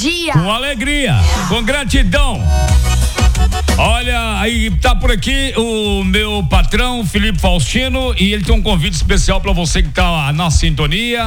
dia. Com alegria, com gratidão. Olha, aí tá por aqui o meu patrão, Felipe Faustino, e ele tem um convite especial pra você que tá na sintonia.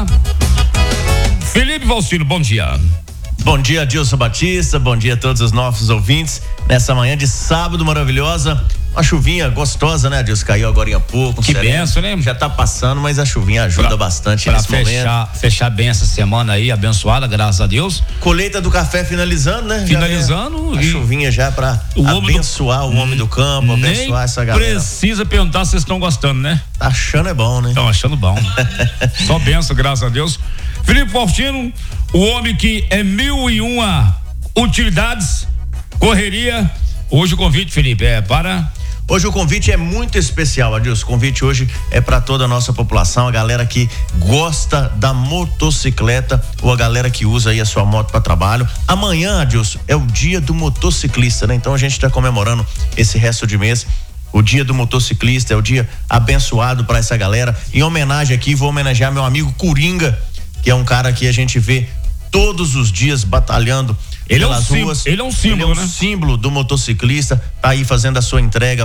Felipe Faustino, bom dia. Bom dia, Adilson Batista, bom dia a todos os nossos ouvintes. Nessa manhã de sábado maravilhosa, uma chuvinha gostosa, né, Adilson? Caiu agora há pouco. Que benção, né? Já tá passando, mas a chuvinha ajuda bastante nesse momento. Fechar bem essa semana aí, abençoada, graças a Deus. Colheita do café finalizando, né? Finalizando. A chuvinha já pra abençoar o homem do campo, abençoar essa galera. Precisa perguntar se vocês estão gostando, né? Tá achando é bom, né? Estão achando bom. Só benção, graças a Deus. Felipe Faustino, o homem que é 1001 utilidades, correria. Hoje o convite, Felipe, é para... Hoje o convite é muito especial, Adilson. O convite hoje é para toda a nossa população, a galera que gosta da motocicleta ou a galera que usa aí a sua moto para trabalho. Amanhã, Adilson, é o dia do motociclista, né? Então a gente está comemorando esse resto de mês. O dia do motociclista é o dia abençoado para essa galera. Em homenagem aqui, vou homenagear meu amigo Coringa, que é um cara que a gente vê todos os dias batalhando pelas ruas. Ele é um símbolo, né? Símbolo do motociclista, tá aí fazendo a sua entrega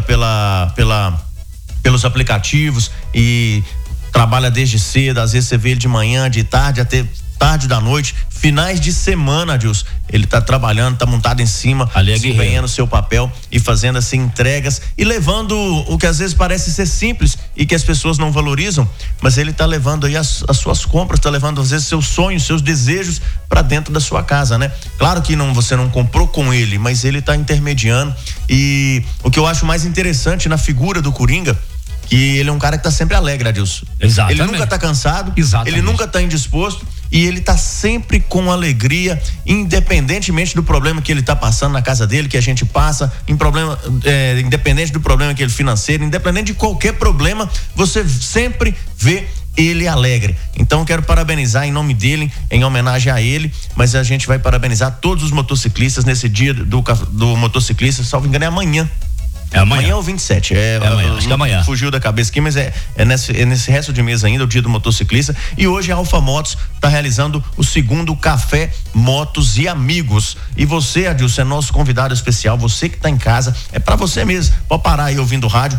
pelos aplicativos e trabalha desde cedo, às vezes você vê ele de manhã, de tarde, até tarde da noite, finais de semana, Adilson, ele tá trabalhando, tá montado em cima, desempenhando seu papel e fazendo assim entregas e levando o que às vezes parece ser simples e que as pessoas não valorizam, mas ele tá levando aí as suas compras, tá levando às vezes seus sonhos, seus desejos para dentro da sua casa, né? Claro que você não comprou com ele, mas ele tá intermediando. E o que eu acho mais interessante na figura do Coringa, que ele é um cara que tá sempre alegre, Adilson. Exatamente. Ele nunca tá cansado, exatamente. Ele nunca tá indisposto e ele tá sempre com alegria, independentemente do problema que ele tá passando na casa dele, que a gente passa, independente do problema que ele financeiro, independente de qualquer problema, você sempre vê ele alegre. Então quero parabenizar em nome dele, em homenagem a ele, mas a gente vai parabenizar todos os motociclistas nesse dia do motociclista, salvo engano é amanhã. É amanhã ou 27. Amanhã, acho que é amanhã. Fugiu da cabeça aqui, mas é nesse resto de mês ainda, o dia do motociclista. E hoje a Alfa Motos está realizando o segundo Café Motos e Amigos. E você, Adilson, é nosso convidado especial. Você que está em casa, é para você mesmo. Pode parar aí ouvindo o rádio.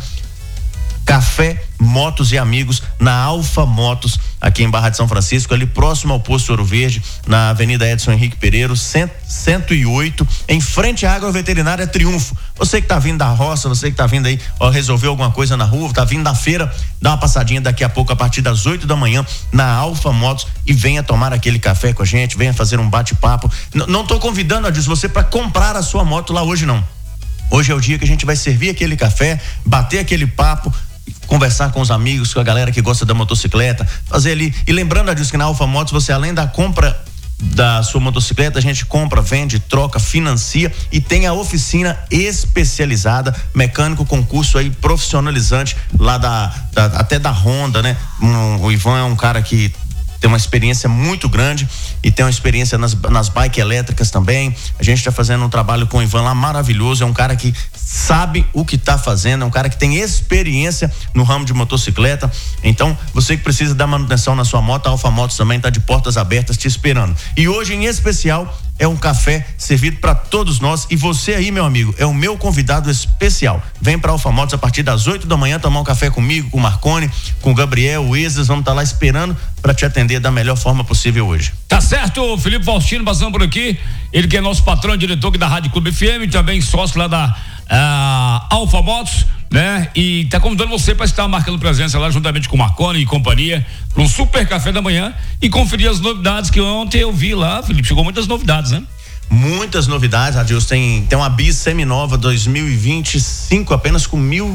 Café Motos e Amigos na Alfa Motos, aqui em Barra de São Francisco, ali próximo ao posto Ouro Verde, na Avenida Edson Henrique Pereiro, 108, em frente à Agroveterinária Triunfo. Você que tá vindo da roça, você que tá vindo aí, resolver alguma coisa na rua, tá vindo da feira, dá uma passadinha daqui a pouco a partir das 8 da manhã na Alfa Motos e venha tomar aquele café com a gente, venha fazer um bate-papo. Não tô convidando, Adilson, você para comprar a sua moto lá hoje não. Hoje é o dia que a gente vai servir aquele café, bater aquele papo, conversar com os amigos, com a galera que gosta da motocicleta, fazer ali, e lembrando, Adilson, que na Alfa Motos você além da compra da sua motocicleta, a gente compra, vende, troca, financia e tem a oficina especializada, mecânico com curso aí profissionalizante lá até da Honda, né? O Ivan é um cara que tem uma experiência muito grande e tem uma experiência nas bikes elétricas também. A gente está fazendo um trabalho com o Ivan lá maravilhoso, é um cara que sabe o que está fazendo, é um cara que tem experiência no ramo de motocicleta. Então, você que precisa dar manutenção na sua moto, a Alfa Motos também está de portas abertas te esperando. E hoje, em especial, é um café servido para todos nós e você aí, meu amigo, é o meu convidado especial. Vem para Alfa Motos a partir das 8 da manhã tomar um café comigo, com o Marconi, com o Gabriel, o Esdras, vamos estar lá esperando para te atender da melhor forma possível hoje. Tá certo, Felipe Faustino passando por aqui, ele que é nosso patrão, diretor aqui da Rádio Clube FM, também sócio lá da Alfa Motos, né? E tá convidando você para estar marcando presença lá juntamente com o Marconi e companhia para um super café da manhã e conferir as novidades que ontem eu vi lá, Felipe, chegou muitas novidades, né? Muitas novidades, Adilson, tem uma Bis seminova 2025 apenas com mil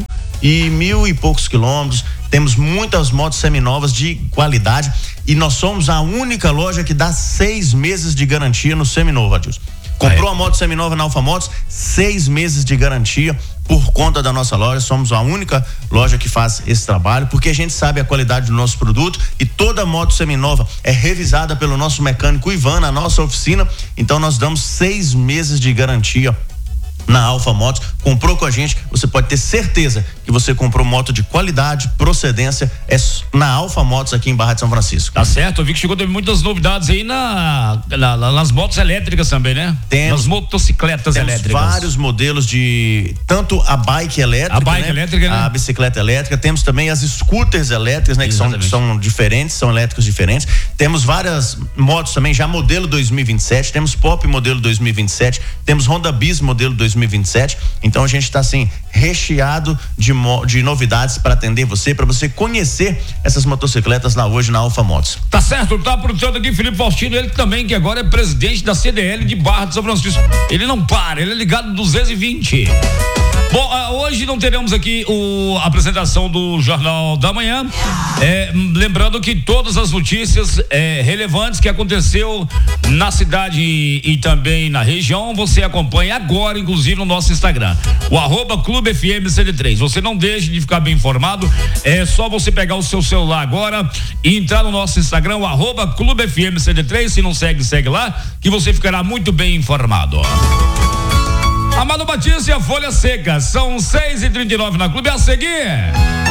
e poucos quilômetros. Temos muitas motos seminovas de qualidade e nós somos a única loja que dá 6 meses de garantia no seminovo, Adilson. Comprou a moto seminova na Alfa Motos, 6 meses de garantia por conta da nossa loja. Somos a única loja que faz esse trabalho, porque a gente sabe a qualidade do nosso produto e toda moto seminova é revisada pelo nosso mecânico Ivan na nossa oficina. Então nós damos 6 meses de garantia na Alfa Motos comprou com a gente, você pode ter certeza que você comprou moto de qualidade, procedência, na Alfa Motos aqui em Barra de São Francisco. Tá certo, eu vi que chegou muitas novidades aí nas motos elétricas também, né? Nas motocicletas elétricas. Vários modelos de tanto a bike elétrica, a bicicleta elétrica, temos também as scooters elétricas, né? Que são diferentes, são elétricos diferentes. Temos várias motos também, já modelo 2027, temos Pop modelo 2027, temos Honda Bis modelo 2027. Então a gente está assim recheado de novidades para atender você, para você conhecer essas motocicletas lá hoje na Alfa Motos. Tá certo, tá produzindo aqui Felipe Faustino, ele também que agora é presidente da CDL de Barra de São Francisco. Ele não para, ele é ligado 220. Bom, hoje não teremos aqui a apresentação do Jornal da Manhã, lembrando que todas as notícias relevantes que aconteceu na cidade e também na região, você acompanha agora, inclusive no nosso Instagram, o @Clube FM CD3. Você não deixe de ficar bem informado, é só você pegar o seu celular agora e entrar no nosso Instagram, o @Clube FM CD3. Se não segue, segue lá, que você ficará muito bem informado. Amado Batista e a Folha Seca, são 6h39 na Clube. A seguir.